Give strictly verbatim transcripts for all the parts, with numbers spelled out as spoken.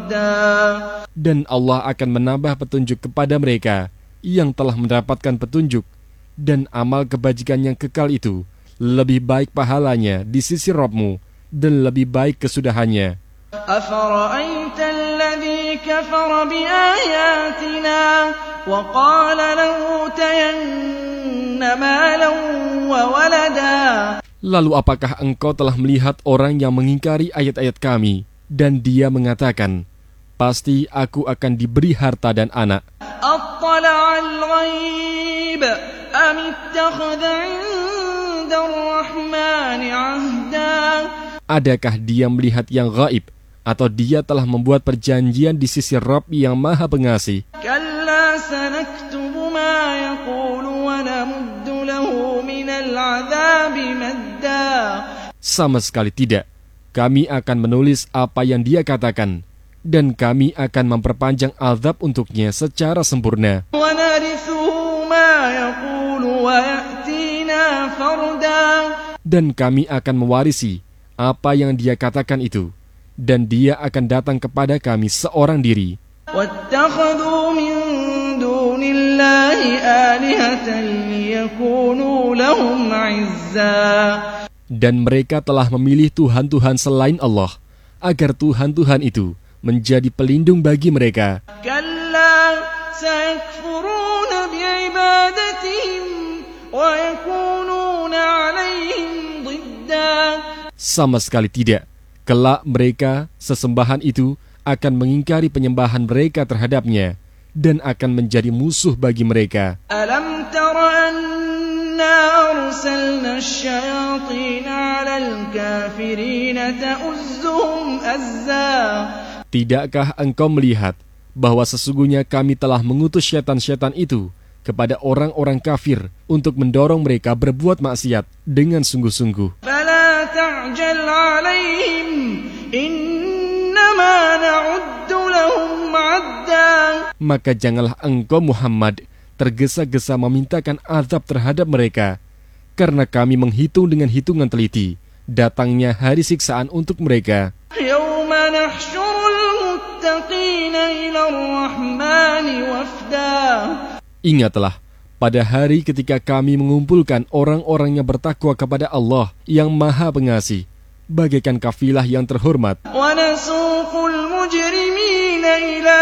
Dan Allah akan menambah petunjuk kepada mereka yang telah mendapatkan petunjuk, dan amal kebajikan yang kekal itu lebih baik pahalanya di sisi Rabb-Mu dan lebih baik kesudahannya. أَفَرَأَيْتَ الَّذِي كَفَرَ بِآيَاتِنَا وَقَالَ لَأُوتَيَنَّ مَالًا وَوَلَدًا. Lalu apakah engkau telah melihat orang yang mengingkari ayat-ayat kami dan dia mengatakan, pasti aku akan diberi harta dan anak? أَطَّلَعَ الْغَيْبَ أَمِ اتَّخَذَ عِندَ الرَّحْمَنِ عَهْدًا. Adakah dia melihat yang gaib, atau dia telah membuat perjanjian di sisi Rabb yang Maha Pengasih? كَلَّا سَنَكْتُبُ مَا يَقُولُ وَنَمُدُّ لَهُ مِنَ الْعَذَابِ مَدًّا. Sama sekali tidak. Kami akan menulis apa yang dia katakan, dan kami akan memperpanjang azab untuknya secara sempurna. وَنَرِثُهُ مَا يَقُولُ وَيَأْتِينَا فَرْدًا. Dan kami akan mewarisi apa yang dia katakan itu, dan dia akan datang kepada kami seorang diri. وَاتَّخَذُوا مِن دُونِ اللَّهِ آلِهَةً لِيَكُونُوا لَهُمْ عِزًّا. Dan mereka telah memilih Tuhan-Tuhan selain Allah, agar Tuhan-Tuhan itu menjadi pelindung bagi mereka. كَلَّا سَيَكْفُرُونَ بِعِبَادَتِهِمْ وَيَكُونُونَ عَلَيْهِمْ ضِدًّا. Sama sekali tidak. Kelak mereka, sesembahan itu, akan mengingkari penyembahan mereka terhadapnya dan akan menjadi musuh bagi mereka. أَلَمْ تَرَ أَنَّا أَرْسَلْنَا الشَّيَاطِينَ عَلَى الْكَافِرِينَ تَؤُزُّهُمْ أَزًّا. Tidakkah engkau melihat bahwa sesungguhnya kami telah mengutus syaitan-syaitan itu kepada orang-orang kafir untuk mendorong mereka berbuat maksiat dengan sungguh-sungguh? فَلَا تَعْجَلْ عَلَيْهِمْ إِنَّمَا نَعُدُّ لَهُمْ عَدًّا. Maka janganlah engkau Muhammad tergesa-gesa memintakan azab terhadap mereka, karena kami menghitung dengan hitungan teliti datangnya hari siksaan untuk mereka. يَوْمَ نَحْشُرُ الْمُتَّقِينَ إِلَى الرَّحْمَنِ وَفْدًا. Ingatlah, pada hari ketika kami mengumpulkan orang-orang yang bertakwa kepada Allah yang Maha Pengasih, bagaikan kafilah yang terhormat. وَنَسُوقُ الْمُجْرِمِينَ إِلَى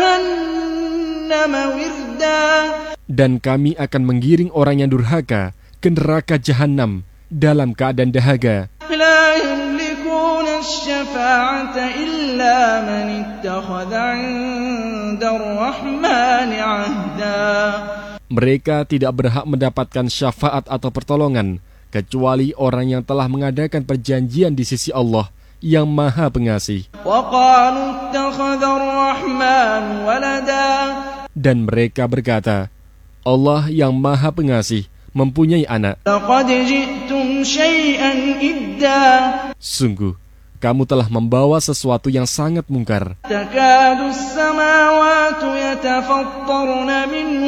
جَهَنَّمَ وِرْدًا. Dan kami akan menggiring orang yang durhaka ke neraka Jahannam dalam keadaan dahaga. لَا يَمْلِكُونَ الشَّفَاعَةَ إِلَّا مَنِ اتَّخَذَ عِندَ الرَّحْمَنِ عَهْدًا. Mereka tidak berhak mendapatkan syafaat atau pertolongan kecuali orang yang telah mengadakan perjanjian di sisi Allah yang Maha Pengasih. وَقَالُوا اتَّخَذَ الرَّحْمَنُ وَلَدًا. Dan mereka berkata, Allah yang Maha Pengasih mempunyai anak. لَقَدْ جِئْتُمْ شَيْئًا إِدًّا. Sungguh, kamu telah membawa sesuatu yang sangat mungkar. تَكَادُ السَّمَاوَاتُ يَتَفَطَّرْنَ مِنْهُ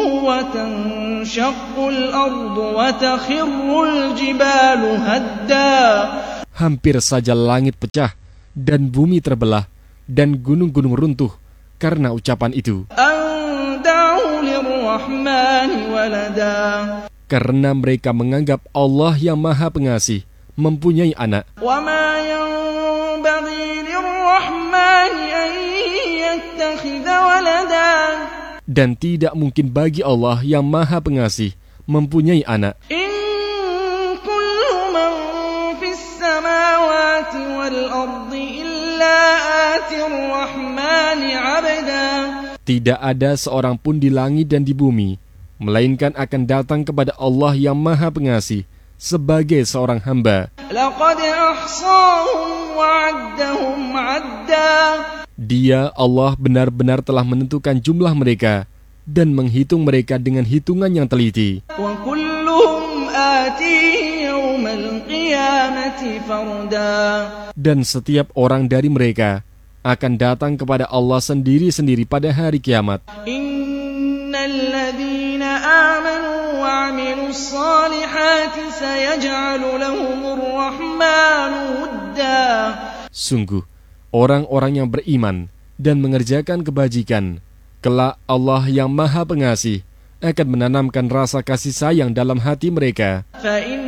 وَتَنشَقُّ الْأَرْضُ وَتَخِرُّ الْجِبَالُ هَدًّا. Hampir saja langit pecah dan bumi terbelah dan gunung-gunung runtuh karena ucapan itu. أَن دَعَوْا لِلرَّحْمَنِ وَلَدًا. Karena mereka menganggap Allah yang Maha Pengasih mempunyai anak. وَمَا يَنبَغِي لِلرَّحْمَنِ أَن يَتَّخِذَ وَلَدًا. Dan tidak mungkin bagi Allah yang Maha Pengasih mempunyai anak. إِن كُلُّ مَن فِي السَّمَاوَاتِ وَالْأَرْضِ إِلَّا آتِي الرَّحْمَنِ عَبْدًا. Tidak ada seorang pun di langit dan di bumi, melainkan akan datang kepada Allah yang Maha Pengasih sebagai seorang hamba. لَقَدْ أَحْصَاهُمْ وَعَدَّهُمْ عَدًّا. Dia, Allah, benar-benar telah menentukan jumlah mereka dan menghitung mereka dengan hitungan yang teliti. وَكُلُّهُمْ آتِيهِ يَوْمَ الْقِيَامَةِ فَرْدًا. Dan setiap orang dari mereka akan datang kepada Allah sendiri-sendiri pada hari kiamat. إِنَّ الَّذِينَ آمَنُوا وَعَمِلُوا الصَّالِحَاتِ سَيَجْعَلُ لَهُمُ الرَّحْمَنُ وُدًّا. Sungguh, orang-orang yang beriman dan mengerjakan kebajikan, kelak Allah yang Maha Pengasih akan menanamkan rasa kasih sayang dalam hati mereka. فإن